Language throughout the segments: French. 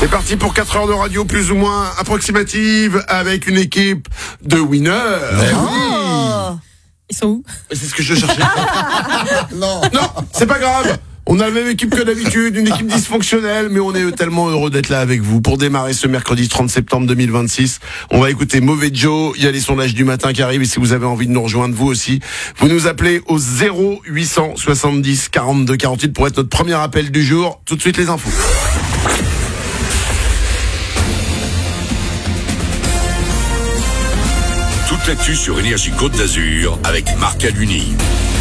C'est parti pour 4 heures de radio plus ou moins approximative avec une équipe de winners. Oh, ils sont où? C'est ce que je cherchais. Non, c'est pas grave. On a la même équipe que d'habitude, une équipe dysfonctionnelle, mais on est tellement heureux d'être là avec vous pour démarrer ce mercredi 30 septembre 2026. On va écouter Mauvais Joe, il y a les sondages du matin qui arrivent et si vous avez envie de nous rejoindre vous aussi, vous nous appelez au 0870 42 48 pour être notre premier appel du jour. Tout de suite les infos. Toute l'actu sur Énergie Côte d'Azur avec Marc Aluni.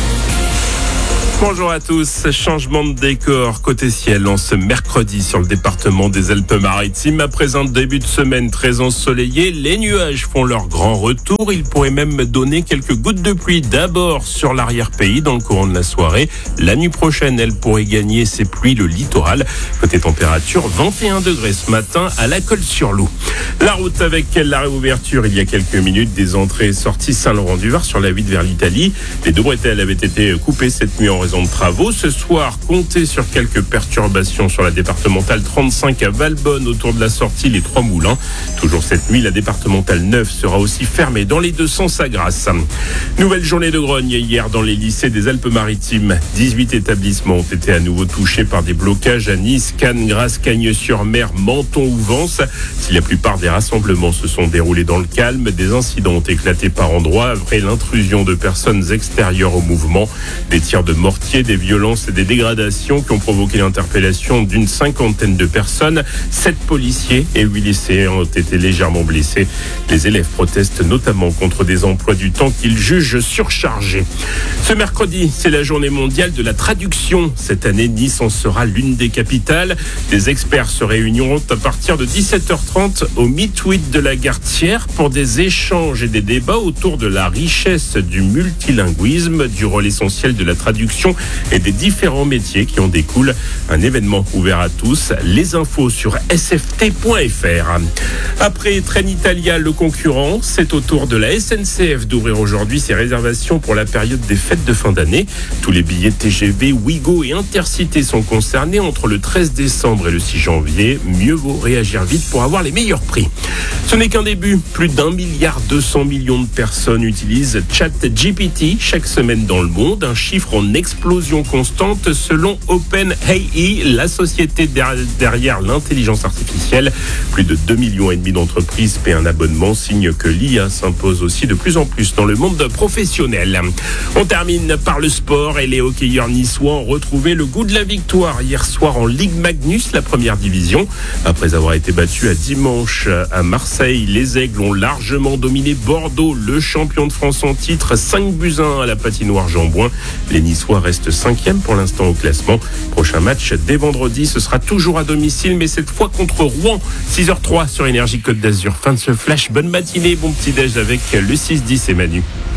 Bonjour à tous, changement de décor côté ciel en ce mercredi sur le département des Alpes-Maritimes. Après un début de semaine très ensoleillé, les nuages font leur grand retour. Ils pourraient même donner quelques gouttes de pluie d'abord sur l'arrière-pays dans le courant de la soirée. La nuit prochaine, elle pourrait gagner ses pluies le littoral. Côté température, 21 degrés ce matin à la Colle-sur-Loup. La route avec la réouverture il y a quelques minutes des entrées et sorties Saint-Laurent-du-Var sur la 8 vers l'Italie. Les deux bretelles avaient été coupées cette nuit en raison de travaux. Ce soir, comptez sur quelques perturbations sur la départementale 35 à Valbonne autour de la sortie Les Trois Moulins. Toujours cette nuit, la départementale 9 sera aussi fermée dans les deux sens à Grasse. Nouvelle journée de grogne hier dans les lycées des Alpes-Maritimes. 18 établissements ont été à nouveau touchés par des blocages à Nice, Cannes, Grasse, Cagnes-sur-Mer, Menton ou Vence. Si la plupart des rassemblements se sont déroulés dans le calme, des incidents ont éclaté par endroits après l'intrusion de personnes extérieures au mouvement. Des tirs de mortier, des violences et des dégradations qui ont provoqué l'interpellation d'une 50aine de personnes. 7 policiers et 8 lycéens ont été légèrement blessés. Les élèves protestent notamment contre des emplois du temps qu'ils jugent surchargés. Ce mercredi, c'est la journée mondiale de la traduction. Cette année, Nice en sera l'une des capitales. Des experts se réuniront à partir de 17h30 au Meet-With de la Gartière pour des échanges et des débats autour de la richesse du multilinguisme, du rôle essentiel de la traduction et des différents métiers qui en découlent. Un événement ouvert à tous. Les infos sur sft.fr. Après Trenitalia, le concurrent, c'est au tour de la SNCF d'ouvrir aujourd'hui ses réservations pour la période des fêtes de fin d'année. Tous les billets TGV, Ouigo et Intercité sont concernés entre le 13 décembre et le 6 janvier. Mieux vaut réagir vite pour avoir les meilleurs prix. Ce n'est qu'un début. Plus d'1,2 milliard de personnes utilisent ChatGPT chaque semaine dans le monde. Un chiffre en explosion constante selon OpenAI, la société derrière l'intelligence artificielle. Plus de 2,5 millions d'entreprises paient un abonnement, signe que l'IA s'impose aussi de plus en plus dans le monde professionnel. On termine par le sport et les hockeyeurs niçois ont retrouvé le goût de la victoire hier soir en Ligue Magnus, la première division. Après avoir été battus à dimanche à Marseille, les Aigles ont largement dominé Bordeaux, le champion de France en titre, 5-1 à la patinoire Jean-Bouin. Les Niçois restent 5e pour l'instant au classement. Prochain match dès vendredi, ce sera toujours à domicile, mais cette fois contre Rouen. 6h03 sur Énergie Côte d'Azur. Fin de ce flash. Bonne matinée, bon petit déj avec le 6-10 et Manu.